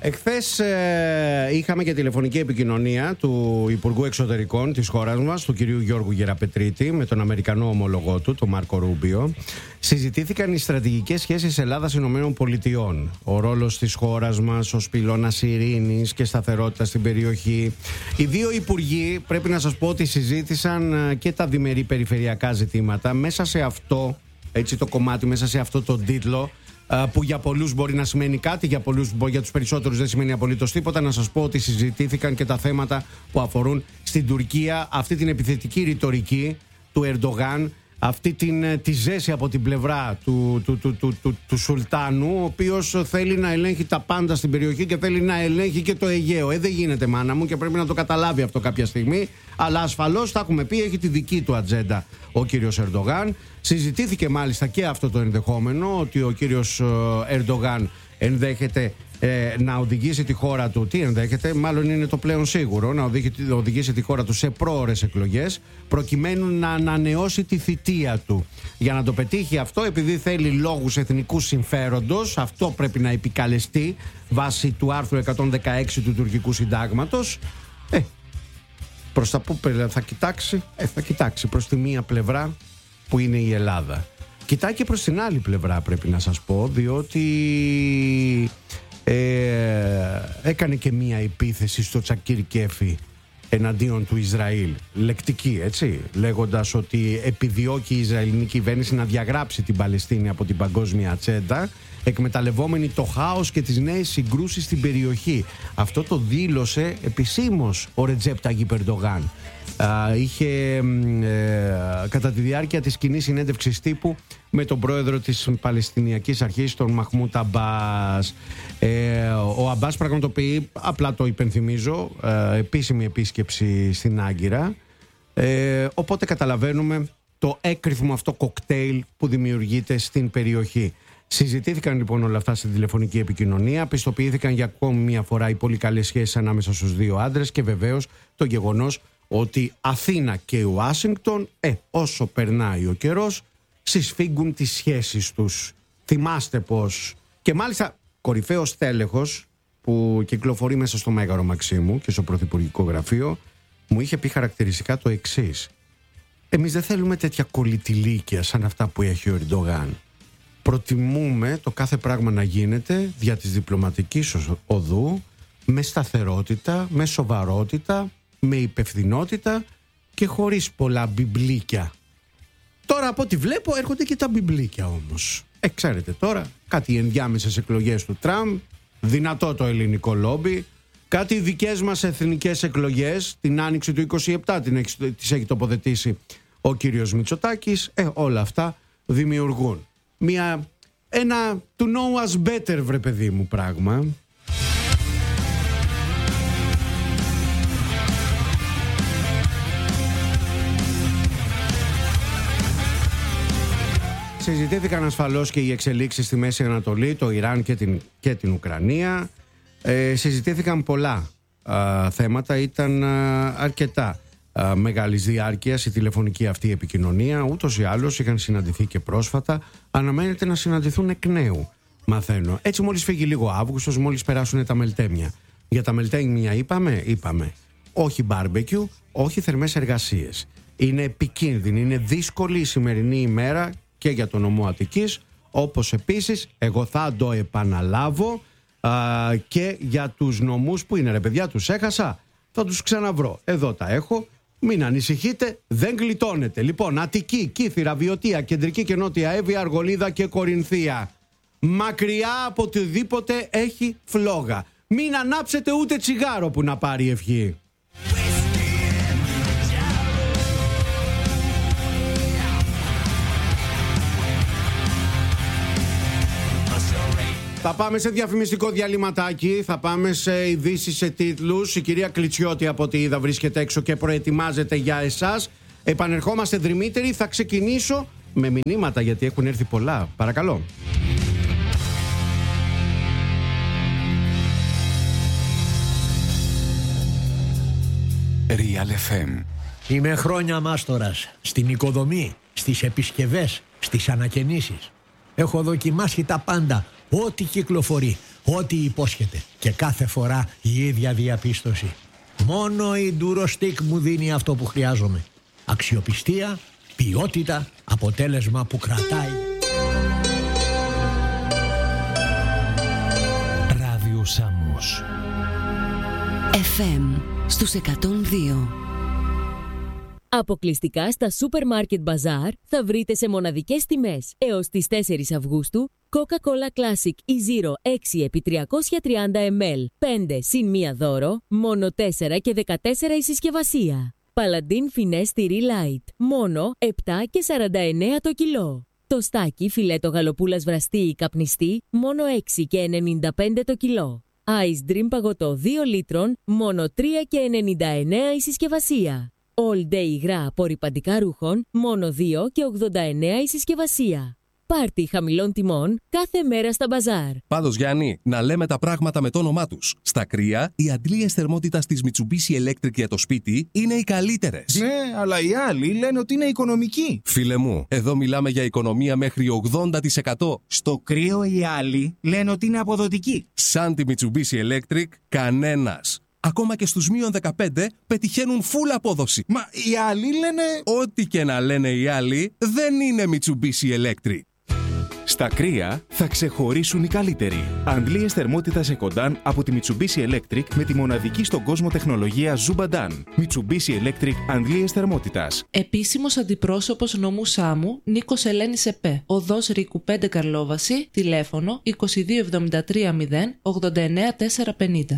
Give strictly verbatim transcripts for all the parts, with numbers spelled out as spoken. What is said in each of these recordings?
Εχθές ε, είχαμε και τηλεφωνική επικοινωνία του Υπουργού Εξωτερικών της χώρας μας, του κυρίου Γιώργου Γεραπετρίτη, με τον Αμερικανό ομολογό του, τον Μάρκο Ρούμπιο. Συζητήθηκαν οι στρατηγικές σχέσεις Ελλάδας-Ηνωμένων Πολιτειών, ο ρόλος της χώρας μας ως πυλώνας ειρήνης και σταθερότητας στην περιοχή. Οι δύο υπουργοί, πρέπει να σας πω ότι συζήτησαν και τα διμερεί περιφερειακά ζητήματα μέσα σε αυτό, έτσι το κομμάτι, μέσα σε αυτό τον τίτλο, που για πολλούς μπορεί να σημαίνει κάτι, για, πολλούς, για τους περισσότερους δεν σημαίνει απολύτως τίποτα. Να σας πω ότι συζητήθηκαν και τα θέματα που αφορούν στην Τουρκία, αυτή την επιθετική ρητορική του Ερντογάν, αυτή την, τη ζέση από την πλευρά του, του, του, του, του, του Σουλτάνου, ο οποίος θέλει να ελέγχει τα πάντα στην περιοχή και θέλει να ελέγχει και το Αιγαίο. Ε, δεν γίνεται, μάνα μου, και πρέπει να το καταλάβει αυτό κάποια στιγμή. Αλλά ασφαλώς, τα έχουμε πει, έχει τη δική του ατζέντα ο κύριος Ερντογάν. Συζητήθηκε μάλιστα και αυτό το ενδεχόμενο, ότι ο κύριος Ερντογάν ενδέχεται ε, να οδηγήσει τη χώρα του, τι ενδέχεται, μάλλον είναι το πλέον σίγουρο, να οδηγήσει, οδηγήσει τη χώρα του σε πρόωρες εκλογές, προκειμένου να ανανεώσει τη θητεία του. Για να το πετύχει αυτό, επειδή θέλει λόγους εθνικού συμφέροντος, αυτό πρέπει να επικαλεστεί βάσει του άρθρου εκατόν δεκαέξι του τουρκικού συντάγματος. Ε, προς τα που θα κοιτάξει, ε, θα κοιτάξει προς τη μία πλευρά που είναι η Ελλάδα. Κοιτάει και προς την άλλη πλευρά, πρέπει να σας πω, διότι ε, έκανε και μία επίθεση στο Τσακίρ Κέφι εναντίον του Ισραήλ, λεκτική, έτσι, λέγοντας ότι επιδιώκει η Ισραηλινή κυβέρνηση να διαγράψει την Παλαιστίνη από την παγκόσμια ατζέντα, εκμεταλλευόμενη το χάος και τις νέες συγκρούσεις στην περιοχή. Αυτό το δήλωσε επισήμως ο Ρετζέπ Ταγίπ Ερντογάν. Uh, είχε uh, κατά τη διάρκεια της κοινής συνέντευξης τύπου με τον πρόεδρο της Παλαιστινιακής Αρχής, τον Μαχμούτ Αμπάς. Uh, ο Αμπάς πραγματοποιεί, απλά το υπενθυμίζω, uh, επίσημη επίσκεψη στην Άγκυρα. Uh, οπότε καταλαβαίνουμε το έκρηθμο αυτό κοκτέιλ που δημιουργείται στην περιοχή. Συζητήθηκαν λοιπόν όλα αυτά στην τηλεφωνική επικοινωνία, πιστοποιήθηκαν για ακόμη μια φορά οι πολύ καλές σχέσεις ανάμεσα στους δύο άντρες και βεβαίως το γεγονός ότι Αθήνα και Ουάσιγκτον, ε, όσο περνάει ο καιρός, συσφίγγουν τις σχέσεις τους. Θυμάστε πως, και μάλιστα κορυφαίος τέλεχος που κυκλοφορεί μέσα στο Μέγαρο Μαξίμου και στο Πρωθυπουργικό Γραφείο, μου είχε πει χαρακτηριστικά το εξής: εμείς δεν θέλουμε τέτοια κολλητηλίκια σαν αυτά που έχει ο Ερντογάν. Προτιμούμε το κάθε πράγμα να γίνεται δια της διπλωματικής οδού, με σταθερότητα, με σοβαρότητα, με υπευθυνότητα και χωρίς πολλά μπιμπλίκια. Τώρα από ό,τι βλέπω έρχονται και τα μπιμπλίκια όμως. Ε, ξέρετε τώρα, κάτι ενδιάμεσες εκλογές του Τραμπ, δυνατό το ελληνικό λόμπι, κάτι δικές μας εθνικές εκλογές, την άνοιξη του είκοσι επτά την έχει, τις έχει τοποθετήσει ο κύριος Μητσοτάκης. Ε, όλα αυτά δημιουργούν μια, ένα to know us better, βρε παιδί μου, πράγμα. Συζητήθηκαν ασφαλώς και οι εξελίξεις στη Μέση Ανατολή, το Ιράν και την, και την Ουκρανία. Ε, συζητήθηκαν πολλά α, θέματα, ήταν α, αρκετά α, μεγάλης διάρκειας η τηλεφωνική αυτή επικοινωνία. Ούτως ή άλλως είχαν συναντηθεί και πρόσφατα. Αναμένεται να συναντηθούν εκ νέου, μαθαίνω. Έτσι μόλις φύγει λίγο Αύγουστος, μόλις περάσουν τα μελτέμια. Για τα μελτέμια είπαμε, είπαμε. Όχι μπάρμπεκιου, όχι θερμές εργασίες. Είναι επικίνδυνη, είναι δύσκολη η σημερινή ημέρα και για τον νομό Αττικής, όπως επίσης, εγώ θα το επαναλάβω, α, και για τους νομούς που είναι, ρε παιδιά, τους έχασα, θα τους ξαναβρω. Εδώ τα έχω, μην ανησυχείτε, δεν γλιτώνετε. Λοιπόν, Αττική, Κύθυρα, Βιωτία, Κεντρική και Νότια Εύβοια, Αργολίδα και Κορινθία. Μακριά από οτιδήποτε έχει φλόγα. Μην ανάψετε ούτε τσιγάρο που να πάρει ευχή. Θα πάμε σε διαφημιστικό διαλυματάκι, θα πάμε σε ειδήσεις, σε τίτλους. Η κυρία Κλιτσιώτη, από ό,τι είδα, βρίσκεται έξω και προετοιμάζεται για εσάς. Επανερχόμαστε δρυμύτεροι, θα ξεκινήσω με μηνύματα γιατί έχουν έρθει πολλά. Παρακαλώ. Real εφ εμ. Είμαι χρόνια μάστορας στην οικοδομή, στις επισκευές, στις ανακαινήσεις. Έχω δοκιμάσει τα πάντα, ό,τι κυκλοφορεί. Ό,τι υπόσχεται. Και κάθε φορά η ίδια διαπίστωση. Μόνο η Durostick μου δίνει αυτό που χρειάζομαι. Αξιοπιστία, ποιότητα, αποτέλεσμα που κρατάει. Ράδιο Σάμος εφ εμ στους εκατόν δύο. Αποκλειστικά στα Supermarket Bazaar θα βρείτε σε μοναδικές τιμές έως τις τέσσερις Αυγούστου Coca-Cola Classic E-Zero έξι επί τριακόσια τριάντα μιλιλίτρα πέντε συν μία δώρο, μόνο τέσσερα και δεκατέσσερα η συσκευασία. Paladin Finesse Tiri Light, μόνο επτά και σαράντα εννέα το κιλό. Το στάκι φιλέτο γαλοπούλας βραστή ή καπνιστή, μόνο έξι και ενενήντα πέντε το κιλό. Ice Dream παγωτό δύο λίτρων, μόνο τρία και ενενήντα εννέα η συσκευασία. All Day υγρά απορρυπαντικά ρούχων, μόνο δύο και ογδόντα εννέα η συσκευασία. Πάρτι χαμηλών τιμών κάθε μέρα στα μπαζάρ. Πάντως, Γιάννη, να λέμε τα πράγματα με το όνομά τους. Στα κρύα, οι αντλίες θερμότητας της Mitsubishi Electric για το σπίτι είναι οι καλύτερες. Ναι, αλλά οι άλλοι λένε ότι είναι οικονομικοί. Φίλε μου, εδώ μιλάμε για οικονομία μέχρι ογδόντα τοις εκατό. Στο κρύο οι άλλοι λένε ότι είναι αποδοτικοί. Σαν τη Mitsubishi Electric, κανένας. Ακόμα και στους μείον δεκαπέντε πετυχαίνουν full απόδοση. Μα οι άλλοι λένε... Ό,τι και να λένε οι άλλοι, δεν είναι Mitsubishi Electric. Στα κρύα θα ξεχωρίσουν οι καλύτεροι. Αντλίες θερμότητας Ecodan από τη Mitsubishi Electric με τη μοναδική στον κόσμο τεχνολογία Zubadan. Mitsubishi Electric αντλίες θερμότητας. Επίσημος αντιπρόσωπος νομού Σάμου, Νίκος Ελένης ΕΠΕ. Οδός Ρίκου πέντε Καρλόβαση, τηλέφωνο είκοσι δύο εβδομήντα τρία μηδέν ογδόντα εννέα τετρακόσια πενήντα.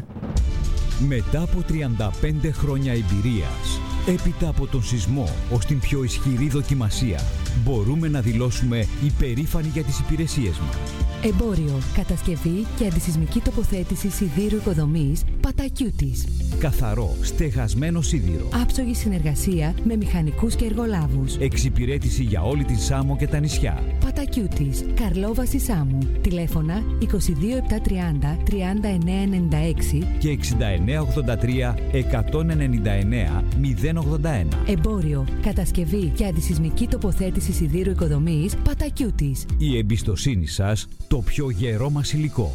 Μετά από τριάντα πέντε χρόνια εμπειρίας, έπειτα από τον σεισμό ως την πιο ισχυρή δοκιμασία, μπορούμε να δηλώσουμε υπερήφανοι για τις υπηρεσίες μας. Εμπόριο, κατασκευή και αντισεισμική τοποθέτηση σιδήρου οικοδομής Πατακιούτης. Καθαρό, στεγασμένο σίδηρο. Άψογη συνεργασία με μηχανικούς και εργολάβους. Εξυπηρέτηση για όλη την Σάμο και τα νησιά. Πατακιούτης, Καρλόβαση Σάμου. Τηλέφωνα είκοσι δύο επτακόσια τριάντα τριάντα εννέα ενενήντα έξι και εξήντα εννέα ογδόντα τρία εκατόν ενενήντα εννέα μηδέν ογδόντα ένα. Εμπόριο, κατασκευή και αντισεισμική τοποθέτηση σιδήρου οικοδομής Πατακιούτης. Η εμπιστοσύνη σας, το πιο γερό μας υλικό.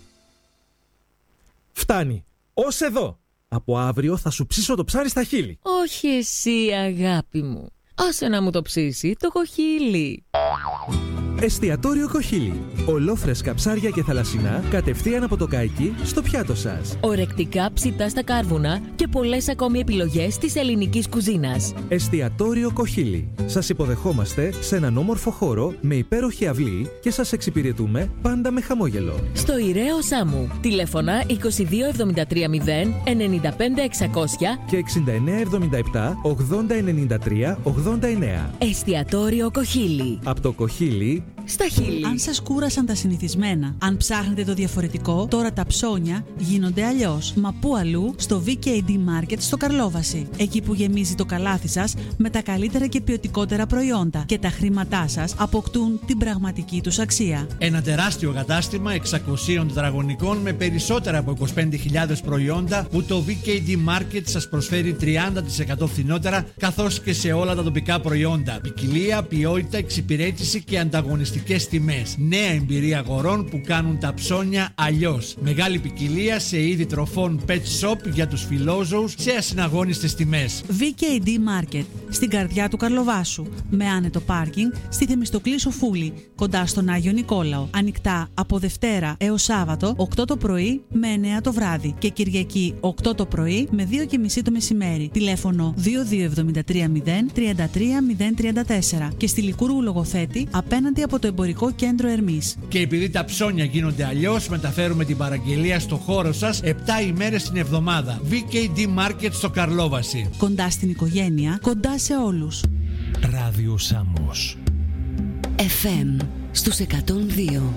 Φτάνει. Ως εδώ. Από αύριο θα σου ψήσω το ψάρι στα χείλη. Όχι εσύ, αγάπη μου. Άσε να μου το ψήσει το κοχύλι. Εστιατόριο Κοχύλι. Ολόφρεσκα ψάρια και θαλασσινά κατευθείαν από το καϊκί στο πιάτο σας. Ορεκτικά ψητά στα κάρβουνα και πολλές ακόμη επιλογές της ελληνικής κουζίνας. Εστιατόριο Κοχύλι. Σας υποδεχόμαστε σε έναν όμορφο χώρο με υπέροχη αυλή και σας εξυπηρετούμε πάντα με χαμόγελο. Στο Ηραίο Σάμου. Τηλέφωνα είκοσι δύο εβδομήντα τρία μηδέν ενενήντα πέντε εξακόσια και εξήντα εννέα εβδομήντα επτά ογδόντα ενενήντα τρία ογδόντα εννέα. Εστιατόριο Κοχύλι. Από το Κοχύλι στα χείλη. Αν σας κούρασαν τα συνηθισμένα, αν ψάχνετε το διαφορετικό, τώρα τα ψώνια γίνονται αλλιώς. Μα πού αλλού? Στο βι κέι ντι Market στο Καρλόβαση. Εκεί που γεμίζει το καλάθι σας με τα καλύτερα και ποιοτικότερα προϊόντα και τα χρήματά σας αποκτούν την πραγματική τους αξία. Ένα τεράστιο κατάστημα εξακόσιων τετραγωνικών με περισσότερα από είκοσι πέντε χιλιάδες προϊόντα που το βι κέι ντι Market σας προσφέρει τριάντα τοις εκατό φθηνότερα, καθώς και σε όλα τα τοπικά προϊόντα. Ποικιλία, ποιότητα, εξυπηρέτηση και ανταγωνιστικότητα. Τιμές. Νέα εμπειρία αγορών που κάνουν τα ψώνια αλλιώς. Μεγάλη ποικιλία σε είδη τροφών pet shop για τους φιλόζωους σε ασυναγώνιστες τιμές. βι κέι ντι Market, στην καρδιά του Καρλοβάσου. Με άνετο πάρκινγκ στη Θεμιστοκλή Σοφούλη, κοντά στον Άγιο Νικόλαο. Ανοιχτά από Δευτέρα έως Σάββατο, οκτώ το πρωί με εννέα το βράδυ. Και Κυριακή, οκτώ το πρωί με δύο και μισή το μεσημέρι. Τηλέφωνο δύο δύο εβδομήντα τρία μηδέν τριάντα τρία μηδέν τριάντα τέσσερα. Και στη Λικούργου Λογοθέτη, απέναντι από το Εμπορικό Κέντρο Ερμής. Και επειδή τα ψώνια γίνονται αλλιώς, μεταφέρουμε την παραγγελία στο χώρο σας επτά ημέρες την εβδομάδα. βι κέι ντι Market στο Καρλόβαση. Κοντά στην οικογένεια, κοντά σε όλους. Ράδιο Σάμος εφ εμ στους εκατόν δύο.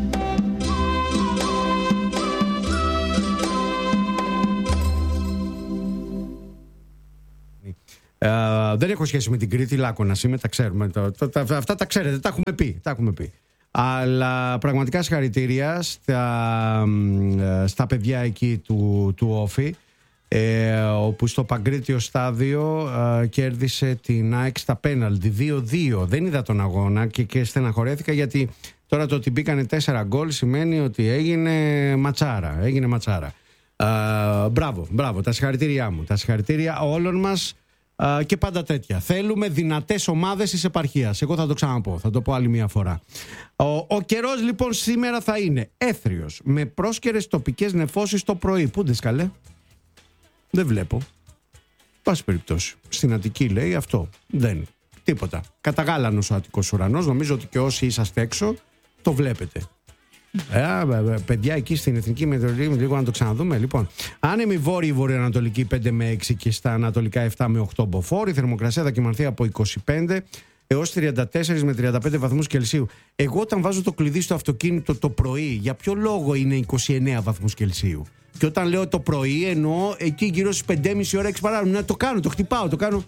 Uh, δεν έχω σχέση με την Κρήτη, Λάκωνας είμαι, τα ξέρουμε. Τα, τα, τα, αυτά τα ξέρετε, τα έχουμε πει, τα έχουμε πει. Αλλά πραγματικά συγχαρητήρια στα, στα παιδιά εκεί του, του Όφη, ε, όπου στο Παγκρίτιο στάδιο ε, κέρδισε την ΑΕΚ στα πέναλτι δύο δύο. Δεν είδα τον αγώνα και, και στεναχωρέθηκα γιατί Τώρα το ότι μπήκανε τέσσερα γκολ σημαίνει ότι έγινε ματσάρα. Έγινε ματσάρα. Α, μπράβο, μπράβο. Τα συγχαρητήριά μου. Τα συγχαρητήρια όλων μας α, και πάντα τέτοια. Θέλουμε δυνατές ομάδες της επαρχίας. Εγώ θα το ξαναπώ. Θα το πω άλλη μια φορά. Ο, ο καιρός λοιπόν σήμερα θα είναι έθριος με πρόσκαιρες τοπικές νεφώσεις το πρωί. Πού ντε καλέ? Δεν βλέπω. Πάση περιπτώσει. Στην Αττική λέει αυτό. Δεν. Τίποτα. Καταγάλανος ο Αττικός ουρανός. Νομίζω ότι και όσοι είσαστε έξω το βλέπετε. Ε, παιδιά, εκεί στην Εθνική Μετεωρολογία, λίγο να το ξαναδούμε. Λοιπόν, άνεμη βόρειη βορειοανατολική πέντε με έξι και στα ανατολικά επτά με οκτώ μποφόρ. Η θερμοκρασία θα κυμανθεί από είκοσι πέντε έως τριάντα τέσσερα με τριάντα πέντε βαθμούς Κελσίου. Εγώ όταν βάζω το κλειδί στο αυτοκίνητο το πρωί, για ποιο λόγο είναι είκοσι εννέα βαθμούς Κελσίου? Και όταν λέω το πρωί, εννοώ εκεί γύρω στις πέντε και μισή ώρα, έξι παρά. Να το κάνω, το χτυπάω, το κάνω.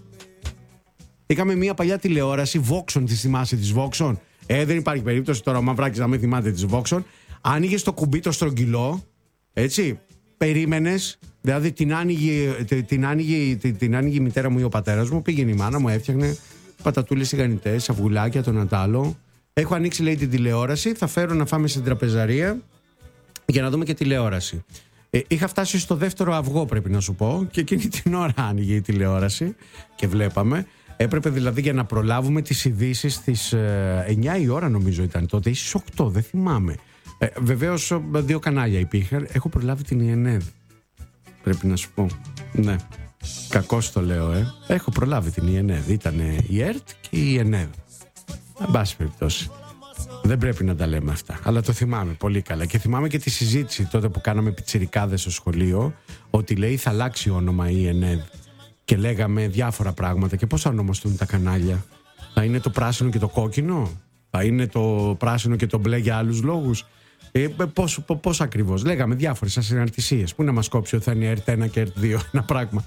Είχαμε μια παλιά τηλεόραση, Voxon, τη θυμάσαι της Voxon? Ε, δεν υπάρχει περίπτωση τώρα ο Μαυράκης να μην θυμάται της Voxon. Άνοιγες το κουμπί το στρογγυλό, έτσι, περίμενες, δηλαδή την άνοιγε, την, άνοιγε, την, την άνοιγε η μητέρα μου ή ο πατέρας μου, πήγαινε η μάνα μου, έφτιαχνε πατατούλες τηγανιτές, αυγουλάκια, τον Νατάλο. Έχω ανοίξει, λέει, την τηλεόραση, θα φέρω να φάμε στην τραπεζαρία για να δούμε και τηλεόραση. Ε, είχα φτάσει στο δεύτερο αυγό, πρέπει να σου πω, και εκείνη την ώρα άνοιγε η τηλεόραση και βλέπαμε. Έπρεπε δηλαδή για να προλάβουμε τις ειδήσεις στις ε, εννιά η ώρα, νομίζω ήταν τότε, ή στις οκτώ, δεν θυμάμαι. Ε, βεβαίως δύο κανάλια υπήρχαν. Έχω προλάβει την ι εν ι ντι, πρέπει να σου πω. Ναι, κακώς το λέω, ε. Έχω προλάβει την ι εν ι ντι. Ήταν η ΕΡΤ και η ι εν ι ντι. Εν πάση περιπτώσει. Δεν πρέπει να τα λέμε αυτά, αλλά το θυμάμαι πολύ καλά. Και θυμάμαι και τη συζήτηση τότε που κάναμε πιτσιρικάδες στο σχολείο, ότι λέει θα αλλάξει όνομα η ι εν ι ντι. Και λέγαμε διάφορα πράγματα. Και πώς θα ονομαστούν τα κανάλια? Θα είναι το πράσινο και το κόκκινο? Θα είναι το πράσινο και το μπλε για άλλους λόγους? Ε, πώς, πώς ακριβώς? Λέγαμε διάφορες ασυναρτησίες. Πού να μας κόψει ότι θα είναι ΕΡΤ ένα και ΕΡΤ δύο, ένα πράγμα.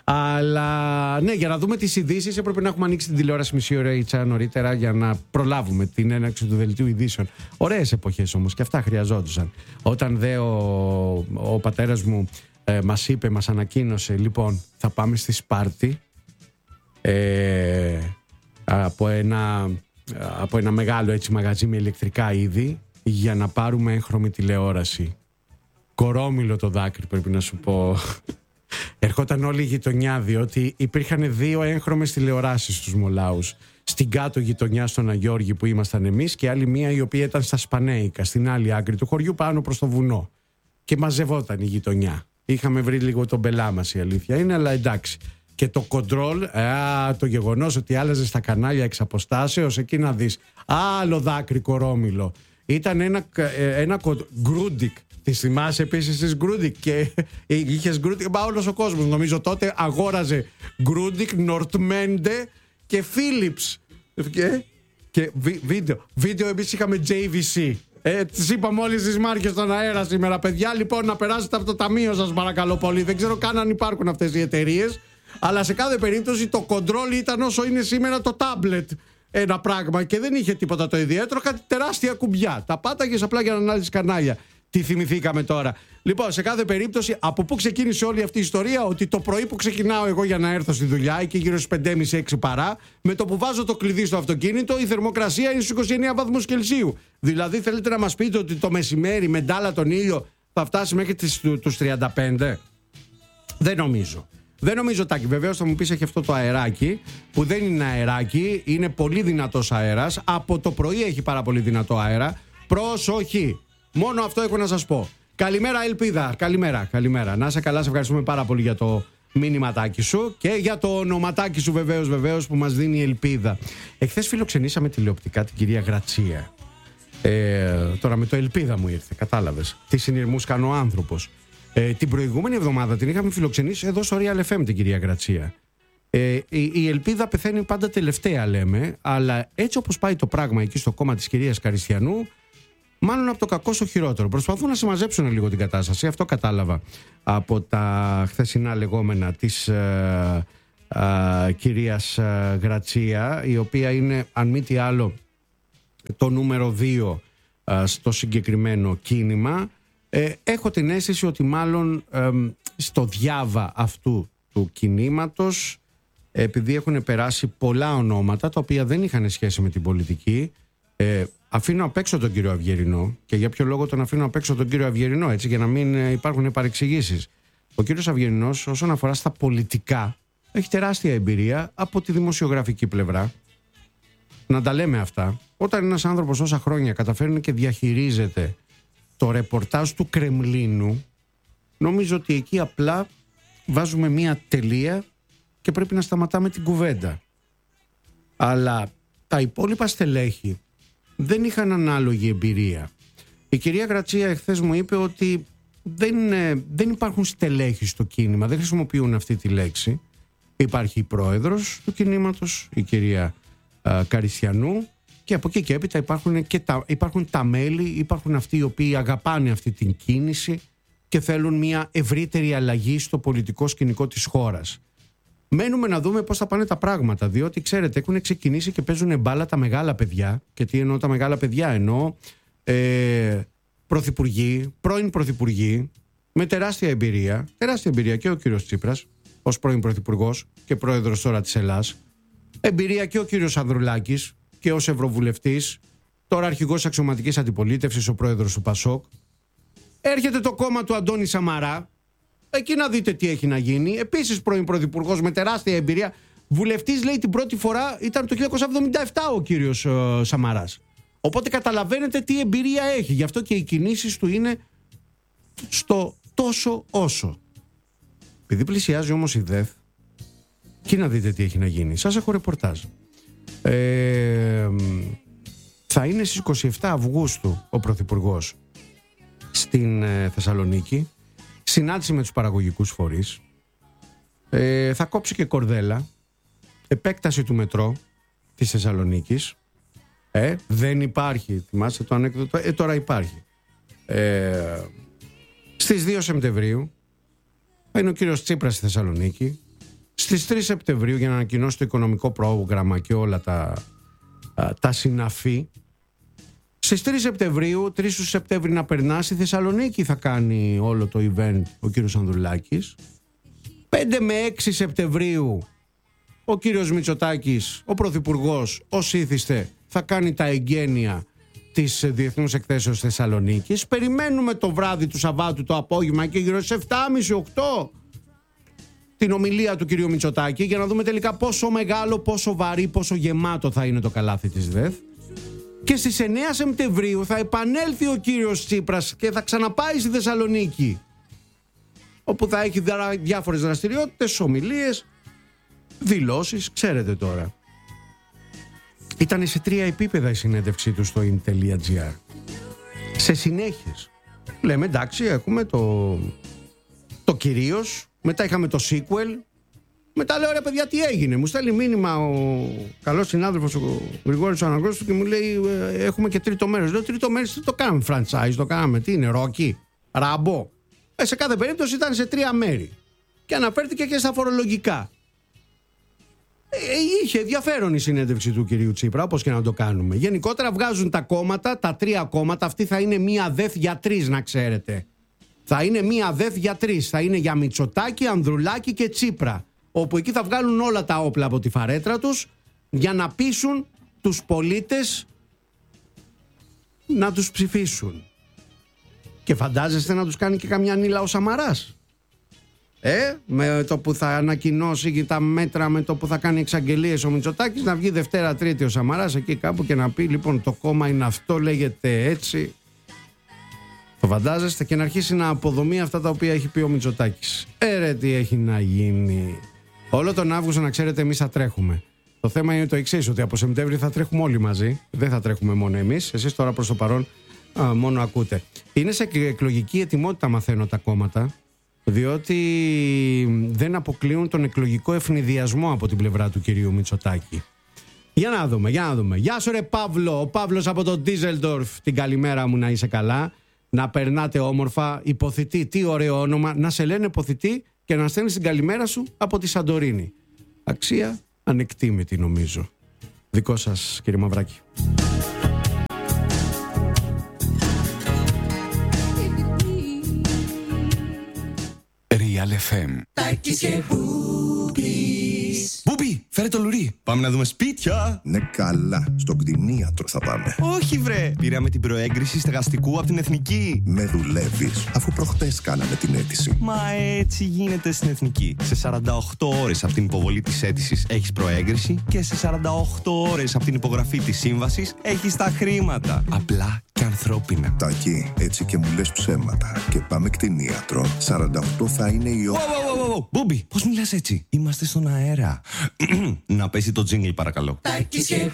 Αλλά ναι, για να δούμε τις ειδήσεις έπρεπε να έχουμε ανοίξει την τηλεόραση μισή ώρα ή τσα νωρίτερα για να προλάβουμε την έναρξη του δελτίου ειδήσεων. Ωραίες εποχές όμως και αυτά χρειαζόντουσαν. Όταν δε ο, ο πατέρας μου ε, μας είπε, μας ανακοίνωσε, λοιπόν, θα πάμε στη Σπάρτη ε, από ένα, από ένα μεγάλο έτσι μαγαζί με ηλεκτρικά είδη, για να πάρουμε έγχρωμη τηλεόραση. Κορόμιλο το δάκρυ, πρέπει να σου πω. Ερχόταν όλη η γειτονιά, διότι υπήρχαν δύο έγχρωμες τηλεοράσεις στους Μολάους. Στην κάτω γειτονιά στον Αγιώργη που ήμασταν εμείς και άλλη μία η οποία ήταν στα Σπανέικα, στην άλλη άκρη του χωριού πάνω προς το βουνό. Και μαζευόταν η γειτονιά. Είχαμε βρει λίγο τον μπελά μας, η αλήθεια είναι, αλλά εντάξει. Και το κοντρόλ, α, το γεγονός ότι άλλαζε στα κανάλια εξ αποστάσεως, εκεί να δεις. Άλλο δάκρυ κορόμιλο. Ήταν ένα, ένα γκρούντικ. Τη θυμάσαι επίσης της γκρούντικ? Και είχες γκρούντικ. Μα όλος ο κόσμος νομίζω τότε αγόραζε γκρούντικ, Νορτμέντε και Philips. Και, και βι, βίντεο. Βίντεο εμείς είχαμε τζέι βι σι. Ε, τις είπαμε όλες τις μάρκες στον αέρα σήμερα, παιδιά. Λοιπόν, να περάσετε από το ταμείο σας, παρακαλώ πολύ. Δεν ξέρω καν αν υπάρχουν αυτές οι εταιρείες. Αλλά σε κάθε περίπτωση το κοντρόλ ήταν όσο είναι σήμερα το τάμπλετ. Ένα πράγμα και δεν είχε τίποτα το ιδιαίτερο, κάτι τεράστια κουμπιά. Τα πάταγες απλά για να ανάλυσεις κανάλια. Τι θυμηθήκαμε τώρα? Λοιπόν, σε κάθε περίπτωση, από πού ξεκίνησε όλη αυτή η ιστορία? Ότι το πρωί που ξεκινάω εγώ για να έρθω στη δουλειά, εκεί γύρω στις πέντε και μισή έξι παρά, με το που βάζω το κλειδί στο αυτοκίνητο, η θερμοκρασία είναι στους είκοσι εννέα βαθμούς Κελσίου. Δηλαδή, θέλετε να μας πείτε ότι το μεσημέρι με ντάλα τον ήλιο θα φτάσει μέχρι τους τριάντα πέντε? Δεν νομίζω. Δεν νομίζω, Τάκη. Βεβαίως θα μου πεις έχει αυτό το αεράκι, που δεν είναι αεράκι, είναι πολύ δυνατός αέρας. Από το πρωί έχει πάρα πολύ δυνατό αέρα. Προσοχή. Μόνο αυτό έχω να σας πω. Καλημέρα, Ελπίδα. Καλημέρα, καλημέρα. Να είσαι καλά, σε ευχαριστούμε πάρα πολύ για το μήνυματάκι σου και για το ονοματάκι σου, βεβαίως, βεβαίως, που μας δίνει η Ελπίδα. Εχθές φιλοξενήσαμε τηλεοπτικά την κυρία Γρατσία. Ε, τώρα με το Ελπίδα μου ήρθε, κατάλαβες. Τι συνειρμούς κάνει ο άνθρωπος. Ε, την προηγούμενη εβδομάδα την είχαμε φιλοξενήσει εδώ στο Real εφ εμ την κυρία Γρατσία. Ε, η, η Ελπίδα πεθαίνει πάντα τελευταία, λέμε, αλλά έτσι όπως πάει το πράγμα εκεί στο κόμμα της κυρίας Καριστιανού, μάλλον από το κακό στο χειρότερο. Προσπαθούν να συμμαζέψουν λίγο την κατάσταση. Αυτό κατάλαβα από τα χθεσινά λεγόμενα της ε, ε, κυρίας ε, Γρατσία, η οποία είναι, αν μη τι άλλο, το νούμερο δύο ε, στο συγκεκριμένο κίνημα. Ε, έχω την αίσθηση ότι μάλλον ε, στο διάβα αυτού του κινήματος, επειδή έχουν περάσει πολλά ονόματα τα οποία δεν είχαν σχέση με την πολιτική, ε, αφήνω απ' έξω τον κύριο Αυγερινό. Και για ποιο λόγο τον αφήνω απ' έξω τον κύριο Αυγερινό, έτσι, για να μην υπάρχουν παρεξηγήσεις. Ο κύριος Αυγερινός, όσον αφορά στα πολιτικά, έχει τεράστια εμπειρία από τη δημοσιογραφική πλευρά. Να τα λέμε αυτά. Όταν ένας άνθρωπος όσα χρόνια καταφέρνει και διαχειρίζεται το ρεπορτάζ του Κρεμλίνου, νομίζω ότι εκεί απλά βάζουμε μία τελεία και πρέπει να σταματάμε την κουβέντα. Αλλά τα υπόλοιπα στελέχη δεν είχαν ανάλογη εμπειρία. Η κυρία Γρατσία εχθές μου είπε ότι δεν, δεν υπάρχουν στελέχη στο κίνημα, δεν χρησιμοποιούν αυτή τη λέξη. Υπάρχει η πρόεδρος του κινήματος, η κυρία α, Καριστιανού, και από εκεί και έπειτα υπάρχουν, και τα, υπάρχουν τα μέλη, υπάρχουν αυτοί οι οποίοι αγαπάνε αυτή την κίνηση και θέλουν μια ευρύτερη αλλαγή στο πολιτικό σκηνικό της χώρας. Μένουμε να δούμε πώς θα πάνε τα πράγματα, διότι ξέρετε έχουν ξεκινήσει και παίζουν μπάλα τα μεγάλα παιδιά. Και τι εννοώ τα μεγάλα παιδιά? Εννοώ ε, πρωθυπουργοί, πρώην πρωθυπουργοί με τεράστια εμπειρία, τεράστια εμπειρία και ο κύριος Τσίπρας ως πρώην πρωθυπουργός και πρόεδρος τώρα της Ελλάδας. Εμπειρία και ο κύριος Ανδρουλάκης και ως ευρωβουλευτής, τώρα αρχηγός αξιωματικής αντιπολίτευσης, ο πρόεδρος του Πασόκ. Έρχεται το κόμμα του Αντώνη Σαμαρά. Εκεί να δείτε τι έχει να γίνει. Επίσης πρώην πρωθυπουργός με τεράστια εμπειρία. Βουλευτής, λέει, την πρώτη φορά ήταν το χίλια εννιακόσια εβδομήντα επτά ο κύριος ε, Σαμαράς. Οπότε καταλαβαίνετε τι εμπειρία έχει. Γι' αυτό και οι κινήσεις του είναι στο τόσο όσο. Επειδή πλησιάζει όμως η ΔΕΘ, εκεί να δείτε τι έχει να γίνει. Σας έχω ρεπορτάζ. Ε, θα είναι στις είκοσι επτά Αυγούστου ο πρωθυπουργός στην ε, Θεσσαλονίκη. Συνάντηση με τους παραγωγικούς φορείς. Ε, θα κόψει και κορδέλα. Επέκταση του μετρό της Θεσσαλονίκης. Ε, δεν υπάρχει. Θυμάστε το ανέκδοτο? Ε, τώρα υπάρχει. Ε, στις δύο Σεπτεμβρίου θα είναι ο κύριος Τσίπρας στη Θεσσαλονίκη. Στις τρεις Σεπτεμβρίου, για να ανακοινώσει το οικονομικό πρόγραμμα και όλα τα, α, τα συναφή. Στις τρεις Σεπτεμβρίου, τρεις του Σεπτέμβρη να περνά, στη Θεσσαλονίκη θα κάνει όλο το event ο κύριος Ανδρουλάκης. πέντε με έξι Σεπτεμβρίου ο κύριος Μητσοτάκης, ο πρωθυπουργός, ως ήθιστε, θα κάνει τα εγγένεια της Διεθνούς Εκθέσεως Θεσσαλονίκης. Περιμένουμε το βράδυ του Σαββάτου το απόγευμα και γύρω στις επτά και μισή οκτώ την ομιλία του κυρίου Μητσοτάκη, για να δούμε τελικά πόσο μεγάλο, πόσο βαρύ, πόσο γεμάτο θα είναι το καλάθι της ΔΕΘ. Και στις εννέα Σεπτεμβρίου θα επανέλθει ο κύριος Τσίπρας και θα ξαναπάει στη Θεσσαλονίκη, όπου θα έχει διάφορες δραστηριότητες, ομιλίες, δηλώσεις, ξέρετε τώρα. Ήταν σε τρία επίπεδα η συνέντευξή του στο in.gr. Σε συνέχειες. Λέμε εντάξει, έχουμε το, το κυρίως, μετά είχαμε το sequel. Μετά λέω, ρε παιδιά, τι έγινε? Μου στέλνει μήνυμα ο καλός συνάδελφος ο Γρηγόρης Αναγνώστου και μου λέει έχουμε και τρίτο μέρος. Λέω, τρίτο μέρος τι το κάναμε? Franchise το κάναμε? Τι είναι, Ρόκι, Ράμπο? Ε, σε κάθε περίπτωση ήταν σε τρία μέρη. Και αναφέρθηκε και στα φορολογικά. Ε, είχε ενδιαφέρον η συνέντευξη του κυρίου Τσίπρα, όπως και να το κάνουμε. Γενικότερα βγάζουν τα κόμματα, τα τρία κόμματα. Αυτή θα είναι μία ΔΕΘ για τρεις, να ξέρετε. Θα είναι μία ΔΕΘ για τρεις. Θα είναι για Μητσοτάκη, Ανδρουλάκη και Τσίπρα. Όπου εκεί θα βγάλουν όλα τα όπλα από τη φαρέτρα τους για να πείσουν τους πολίτες να τους ψηφίσουν. Και φαντάζεστε να τους κάνει και καμιά νύλα ο Σαμαράς? Ε, με το που θα ανακοινώσει τα μέτρα, με το που θα κάνει εξαγγελίες ο Μητσοτάκης, να βγει Δευτέρα Τρίτη ο Σαμαράς εκεί κάπου και να πει λοιπόν το κόμμα είναι αυτό, λέγεται έτσι. Το φαντάζεστε? Και να αρχίσει να αποδομεί αυτά τα οποία έχει πει ο Μητσοτάκης. Ε, ρε, τι έχει να γίνει. Όλο τον Αύγουστο, να ξέρετε, εμείς θα τρέχουμε. Το θέμα είναι το εξής, ότι από Σεπτέμβρη θα τρέχουμε όλοι μαζί. Δεν θα τρέχουμε μόνο εμείς. Εσείς τώρα προς το παρόν α, μόνο ακούτε. Είναι σε εκλογική ετοιμότητα, μαθαίνω, τα κόμματα, διότι δεν αποκλείουν τον εκλογικό ευνηδιασμό από την πλευρά του κυρίου Μητσοτάκη. Για να δούμε, για να δούμε. Γεια σου ρε Παύλο, ο Παύλος από το Ντίζελντορφ. Την καλημέρα μου, να είσαι καλά. Να περνάτε όμορφα. Υποθητή, τι ωραίο όνομα. Να σε λένε υποθητή και να στέλνεις την καλημέρα σου από τη Σαντορίνη. Αξία ανεκτήμητη, νομίζω. Δικό σας, κύριε Μαυράκη. Real εφ εμ. Τάκης και Μπούμπης. Μπούμπι, φέρε το λουρί. Πάμε να δούμε σπίτια. Ναι, καλά. Στον κτηνίατρο θα πάμε. Όχι, βρε. Πήραμε την προέγκριση στεγαστικού από την Εθνική. Με δουλεύεις, αφού προχτές κάναμε την αίτηση. Μα έτσι γίνεται στην Εθνική. Σε σαράντα οκτώ ώρες από την υποβολή της αίτησης έχεις προέγκριση και σε σαράντα οκτώ ώρες από την υπογραφή της σύμβασης έχεις τα χρήματα. Απλά και ανθρώπινα. Τάκη, έτσι και μου λες ψέματα. Και πάμε κτηνίατρο. σαράντα οκτώ θα είναι η ώρα. Μπούμπι, πώς μιλάς έτσι? Είμαστε στον αέρα. Να πέσει το τζίνγκλ, παρακαλώ. Τάκης και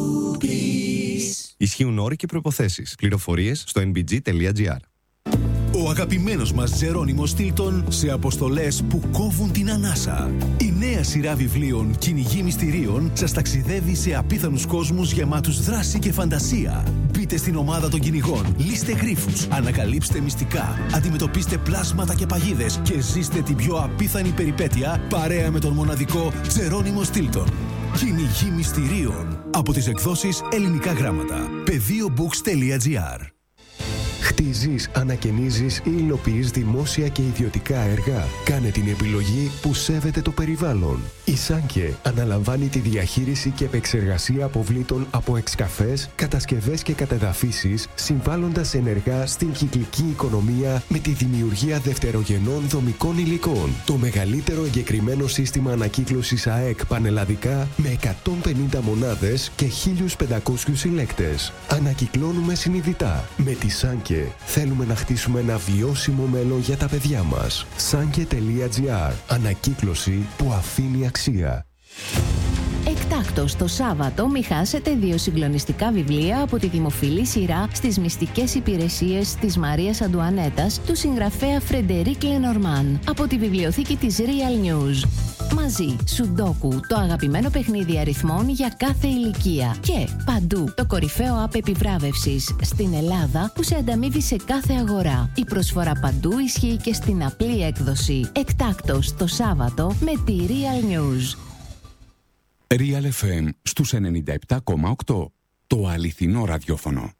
Μπούμπης. Ισχύουν όροι και προϋποθέσεις. Πληροφορίες στο εν μπι τζι τελεία τζι άρ. Ο αγαπημένος μας Τζερόνιμος Στίλτον σε αποστολές που κόβουν την ανάσα. Η νέα σειρά βιβλίων «Κυνηγοί μυστηρίων» σας ταξιδεύει σε απίθανους κόσμους γεμάτους δράση και φαντασία. Μπείτε στην ομάδα των κυνηγών, λύστε γρίφους, ανακαλύψτε μυστικά, αντιμετωπίστε πλάσματα και παγίδες και ζήστε την πιο απίθανη περιπέτεια παρέα με τον μοναδικό Τζερόνιμο Στίλτον. «Κυνηγοί μυστηρίων» από τις εκδόσεις Ελληνικά Γράμματα. πεδίο μπουκς τελεία τζι άρ. Χτίζεις, ανακαινίζεις ή υλοποιείς δημόσια και ιδιωτικά έργα. Κάνε την επιλογή που σέβεται το περιβάλλον. Η Σάνκε αναλαμβάνει τη διαχείριση και επεξεργασία αποβλήτων από εξκαφές, κατασκευές και κατεδαφίσεις, συμβάλλοντας ενεργά στην κυκλική οικονομία με τη δημιουργία δευτερογενών δομικών υλικών. Το μεγαλύτερο εγκεκριμένο σύστημα ανακύκλωσης ΑΕΚ πανελλαδικά με εκατόν πενήντα μονάδες και χίλιους πεντακόσιους συλλέκτες. Ανακυκλώνουμε συνειδητά. Με τη Σάνκε θέλουμε να χτίσουμε ένα βιώσιμο μέλλον για τα παιδιά μας. Σάνκε τελεία τζι άρ. Ανακύκλωση που αφήνει αξία. Εκτάκτος το Σάββατο μη χάσετε δύο συγκλονιστικά βιβλία από τη δημοφιλή σειρά στις μυστικές υπηρεσίες της Μαρίας Αντουανέτας του συγγραφέα Φρεντερίκ Λενορμάν από τη βιβλιοθήκη της Real News. Μαζί, Σουντόκου, το αγαπημένο παιχνίδι αριθμών για κάθε ηλικία. Και Παντού, το κορυφαίο app επιβράβευσης στην Ελλάδα που σε ανταμείβει σε κάθε αγορά. Η προσφορά Παντού ισχύει και στην απλή έκδοση. Εκτάκτος το Σάββατο με τη Real News. Real εφ εμ στους ενενήντα επτά κόμμα οκτώ. Το αληθινό ραδιόφωνο.